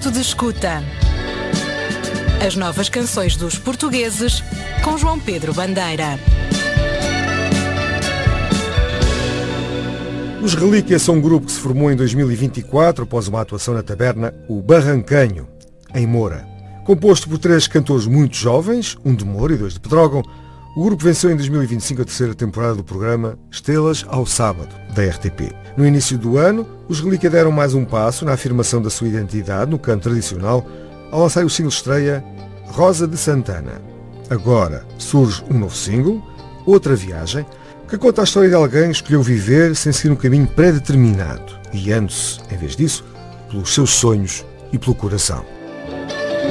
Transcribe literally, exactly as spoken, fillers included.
Posto de Escuta. As novas canções dos portugueses com João Pedro Bandeira. Os Relíquias são um grupo que se formou em dois mil e vinte e quatro após uma atuação na taberna O Barrancanho, em Moura. Composto por três cantores muito jovens, um de Moura e dois de Pedrógão, o grupo venceu em dois mil e vinte e cinco a terceira temporada do programa Estrelas ao Sábado, da R T P. No início do ano, os Relíquias deram mais um passo na afirmação da sua identidade no canto tradicional ao lançar o single estreia Rosa de Santana. Agora surge um novo single, Outra Viagem, que conta a história de alguém que escolheu viver sem seguir um caminho pré-determinado, guiando-se, em vez disso, pelos seus sonhos e pelo coração.